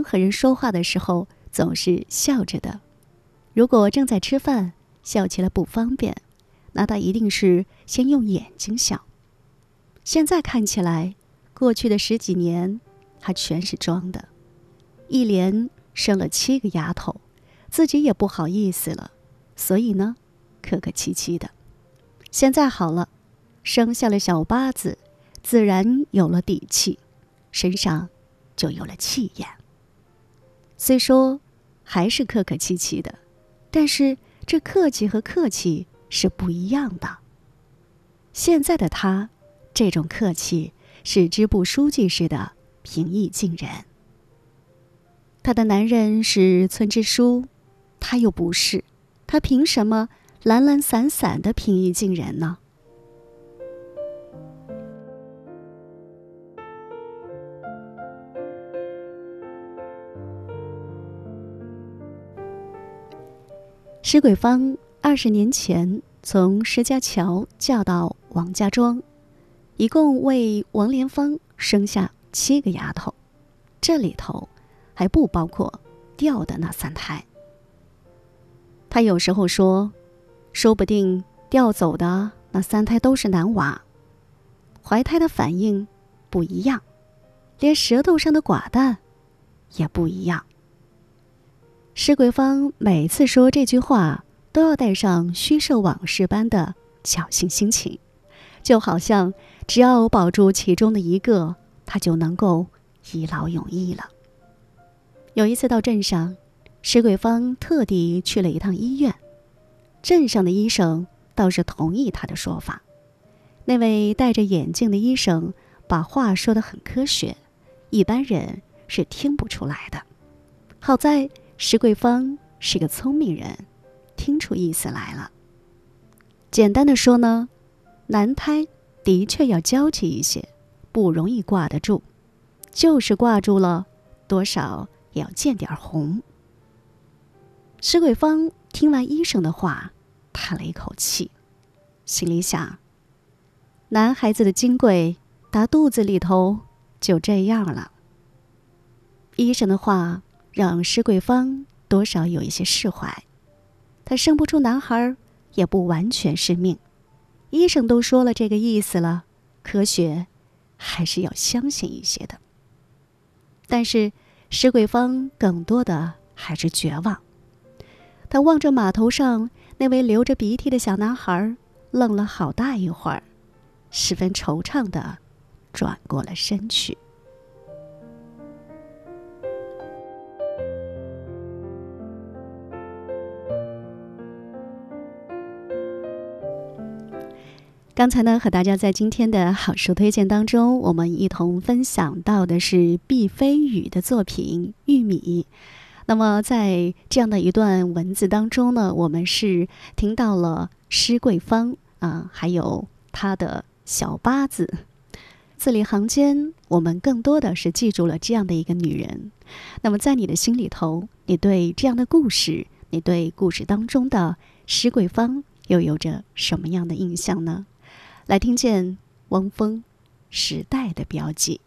和人说话的时候总是笑着的，如果正在吃饭，笑起来不方便，那他一定是先用眼睛笑。现在看起来，过去的10几年，他全是装的，一连生了7个丫头，自己也不好意思了，所以呢，客客气气的。现在好了，生下了小八子，自然有了底气，身上就有了气焰。虽说还是客客气气的，但是这客气和客气是不一样的。现在的他，这种客气是支部书记似的平易近人。他的男人是村支书，他又不是，他凭什么懒懒散散的平易近人呢？施桂芳20年前从石家桥嫁到王家庄，一共为王莲芳生下7个丫头，这里头还不包括掉的那3胎。他有时候说不定掉走的那3胎都是男娃，怀胎的反应不一样，连舌头上的寡淡也不一样。施桂芳每次说这句话都要带上虚设往事般的侥幸心情，就好像只要保住其中的一个，他就能够一劳永逸了。有一次到镇上，施桂芳特地去了一趟医院，镇上的医生倒是同意他的说法。那位戴着眼镜的医生把话说得很科学，一般人是听不出来的。好在施桂芳是个聪明人，听出意思来了。简单的说呢，男胎的确要娇气一些，不容易挂得住，就是挂住了，多少也要见点红。施桂芳听完医生的话，叹了一口气，心里想，男孩子的金贵打肚子里头就这样了。医生的话让施桂芳多少有一些释怀，她生不出男孩也不完全是命，医生都说了这个意思了，科学还是要相信一些的。但是施桂芳更多的还是绝望，她望着码头上那位流着鼻涕的小男孩，愣了好大一会儿，十分惆怅地转过了身去。刚才呢，和大家在今天的好书推荐当中，我们一同分享到的是毕飞宇的作品《玉米》。那么在这样的一段文字当中呢，我们是听到了施桂芳还有她的小八子，字里行间我们更多的是记住了这样的一个女人。那么在你的心里头，你对这样的故事，你对故事当中的施桂芳又有着什么样的印象呢？来听见汪峰《时代的标记》。